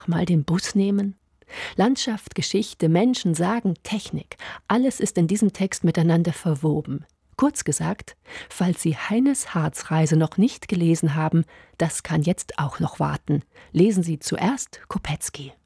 Mal den Bus nehmen? Landschaft, Geschichte, Menschen, Sagen, Technik, alles ist in diesem Text miteinander verwoben. Kurz gesagt, falls Sie Heines Harzreise noch nicht gelesen haben, das kann jetzt auch noch warten. Lesen Sie zuerst Kopetzky.